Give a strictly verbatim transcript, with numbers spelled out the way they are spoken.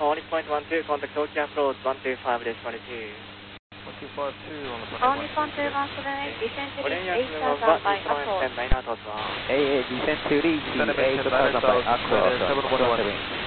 Only point one two, contact Tokyo approach one two five dash twenty-two. one two five two on the Only point two one seven eight, descend to reach eight thousand by approach. ten nine out of A A descend to reach eight thousand by across.